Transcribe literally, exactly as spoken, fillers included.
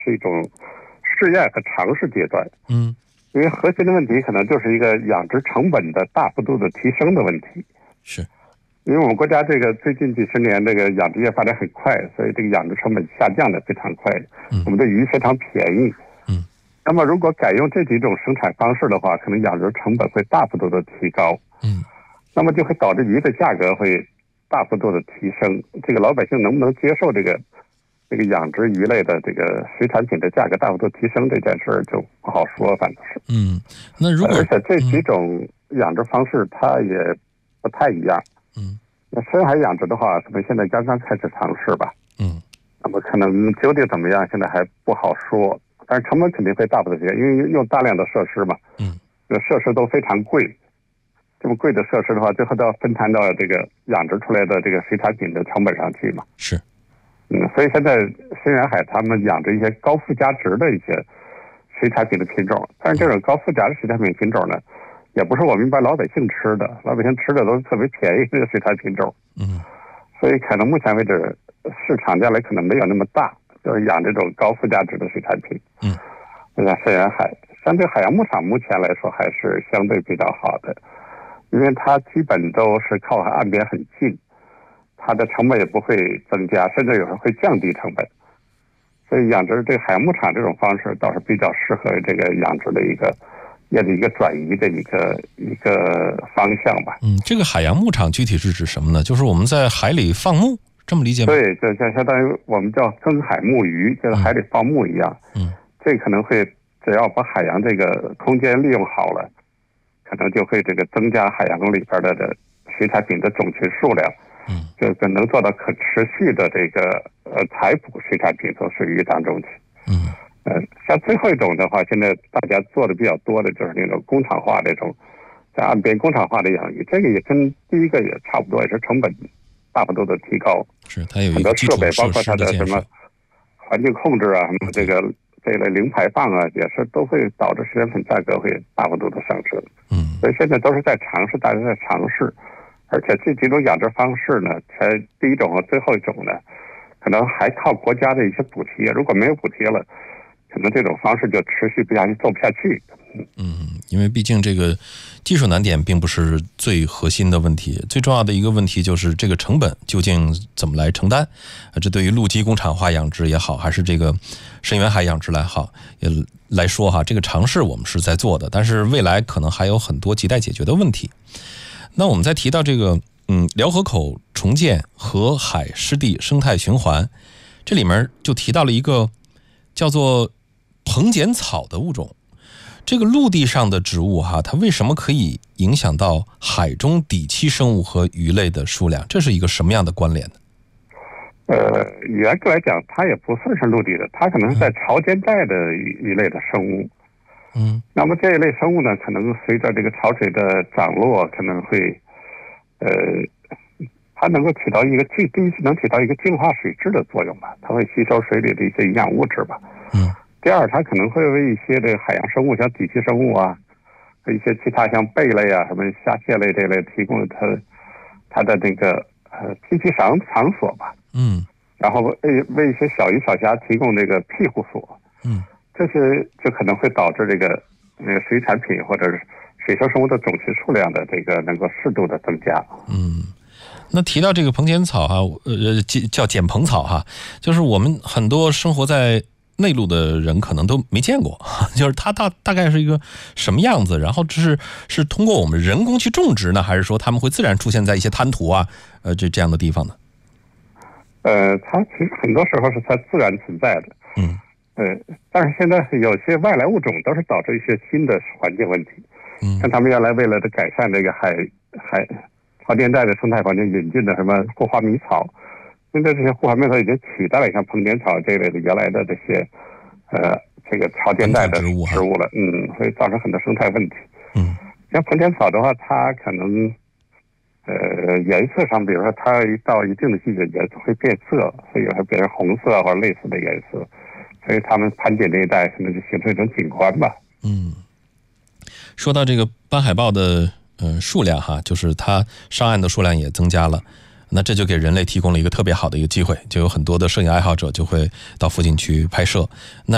是一种试验和尝试阶段。 嗯， 因为核心的问题可能就是一个养殖成本的大幅度的提升的问题。 是， 因为我们国家这个最近几十年这个养殖业发展很快，所以这个养殖成本下降的非常快。 嗯， 我们的鱼非常便宜。 嗯， 那么如果改用这几种生产方式的话，可能养殖成本会大幅度的提高。 嗯， 那么就会导致鱼的价格会大幅度的提升。这个老百姓能不能接受这个这个养殖鱼类的这个水产品的价格大幅度提升这件事就不好说，反正是。 嗯，那如果而且这几种养殖方式它也不太一样。 嗯， 那深海养殖的话，可能现在刚刚开始尝试吧。 嗯， 那么可能究竟怎么样，现在还不好说。但是成本肯定会大幅度提升，因为用大量的设施嘛。 嗯， 这个设施都非常贵。这么贵的设施的话，最后都要分摊到这个养殖出来的这个水产品的成本上去嘛。 是， 嗯，所以现在深远海他们养殖一些高附加值的一些水产品的品种，但是这种高附加的水产品品种呢，也不是我们一般老百姓吃的，老百姓吃的都是特别便宜的水产品种。 嗯， 所以可能目前为止市场将来可能没有那么大，就是养这种高附加值的水产品。 嗯， 就像深远海，相对海洋牧场目前来说还是相对比较好的。因为它基本都是靠岸边很近，它的成本也不会增加，甚至有时候会降低成本。所以养殖这个海洋牧场这种方式倒是比较适合这个养殖的一个业的一个转移的一个一个方向吧。 嗯，这个海洋牧场具体是指什么呢？就是我们在海里放牧，这么理解吗？ 对，就像相当于我们叫增海牧鱼，就在海里放牧一样。 嗯， 这可能会只要把海洋这个空间利用好了，可能就会这个增加海洋里边的的水产品的种群数量。 嗯， 就可能做到可持续的这个呃采捕水产品从水域当中去。 嗯， 呃，像最后一种的话，现在大家做的比较多的就是那种工厂化这种，在岸边工厂化的养鱼，这个也跟第一个也差不多，也是成本大幅度的提高。 是它有一很多个基础设备，包括它设施的建的什么设。 环境控制啊，什么这个这类零排放啊，也是都会导致水产品价格会大幅度的上升。 嗯， 所以现在都是在尝试，大家在尝试。而且这几种养殖方式呢，才第一种和最后一种呢，可能还靠国家的一些补贴。如果没有补贴了，可能这种方式就持续不下去，做不下去。 嗯，因为毕竟这个技术难点并不是最核心的问题，最重要的一个问题就是这个成本究竟怎么来承担。啊，这对于陆基工厂化养殖也好，还是这个深远海养殖来好也来说哈，这个尝试我们是在做的，但是未来可能还有很多亟待解决的问题。那我们再提到这个，嗯，辽河口重建河海湿地生态循环，这里面就提到了一个叫做蓬碱草的物种。这个陆地上的植物哈，它为什么可以影响到海中底栖生物和鱼类的数量？这是一个什么样的关联呢？ 呃，严格来讲，它也不算是陆地的，它可能是在潮间带的一类的生物。 嗯， 那么这一类生物呢，可能随着这个潮水的涨落，可能会，呃，它能够起到一个净，第一是能起到一个净化水质的作用吧，它会吸收水里的一些营养物质吧。 嗯。 第二，它可能会为一些这个海洋生物，像底栖生物啊，和一些其他像贝类啊、什么虾蟹类这类，提供它它的那个呃栖息场场所吧。 嗯。 然后为为一些小鱼小虾提供这个庇护所。 嗯。 这些就可能会导致这个呃水产品或者是水生生物的种群数量的这个能够适度的增加。 嗯，那提到这个蓬碱草哈，呃，叫碱蓬草哈，就是我们很多生活在内陆的人可能都没见过，就是它大大概是一个什么样子？然后这是是通过我们人工去种植呢，还是说它们会自然出现在一些滩涂啊，呃，这这样的地方呢？ 呃，它其实很多时候是它自然存在的。 嗯。 呃，但是现在有些外来物种都是导致一些新的环境问题。 嗯， 像他们原来为了改善这个海海潮间带的生态环境引进的什么护花迷草，现在这些护花迷草已经取代了像蓬碱草这类的原来的这些呃这个潮间带的植物了。嗯，所以造成很多生态问题。 嗯， 像蓬碱草的话，它可能呃颜色上，比如说它一到一定的季节，颜色会变色，所以有时候变成红色或者类似的颜色。所以他们盘锦这一带可能就形成一种景观吧。 嗯，说到这个斑海豹的呃数量哈，就是它上岸的数量也增加了，那这就给人类提供了一个特别好的一个机会，就有很多的摄影爱好者就会到附近去拍摄。那